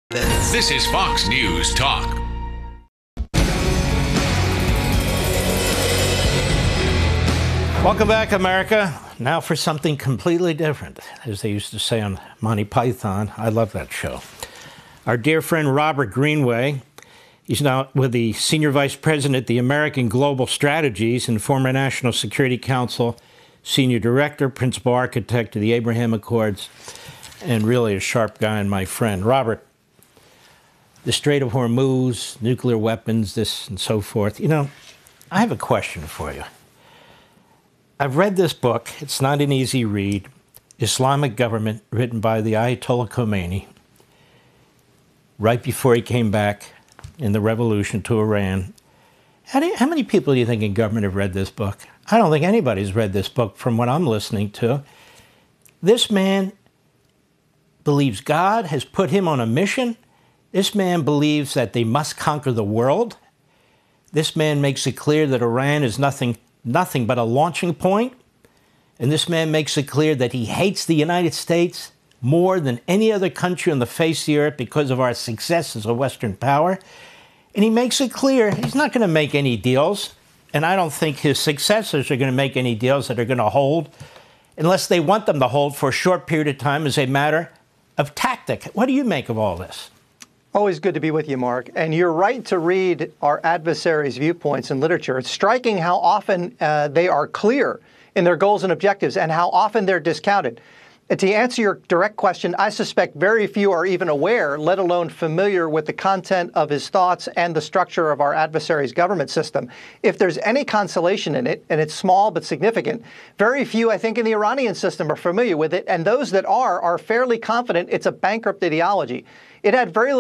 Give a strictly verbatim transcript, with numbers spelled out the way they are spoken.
This is Fox News Talk. Welcome back, America. Now for something completely different, as they used to say on Monty Python. I love that show. Our dear friend Robert Greenway, he's now with the Senior Vice President at the American Global Strategies and former National Security Council Senior Director, Principal Architect of the Abraham Accords, and really a sharp guy and my friend. Robert, the Strait of Hormuz, nuclear weapons, this and so forth. You know, I have a question for you. I've read this book. It's not an easy read. Islamic Government, written by the Ayatollah Khomeini, right before he came back in the revolution to Iran. How, do you, how many people do you think in government have read this book? I don't think anybody's read this book from what I'm listening to. This man believes God has put him on a mission. This man believes that they must conquer the world. This man makes it clear that Iran is nothing, nothing but a launching point. And this man makes it clear that he hates the United States more than any other country on the face of the earth because of our success as a Western power. And he makes it clear he's not going to make any deals. And I don't think his successors are going to make any deals that are going to hold unless they want them to hold for a short period of time as a matter of tactic. What do you make of all this? Always good to be with you, Mark. And you're right to read our adversaries' viewpoints in literature. It's striking how often uh, they are clear in their goals and objectives and how often they're discounted. And to answer your direct question, I suspect very few are even aware, let alone familiar with the content of his thoughts and the structure of our adversaries' government system. If there's any consolation in it, and it's small but significant, very few, I think, in the Iranian system are familiar with it. And those that are, are fairly confident it's a bankrupt ideology. It had very little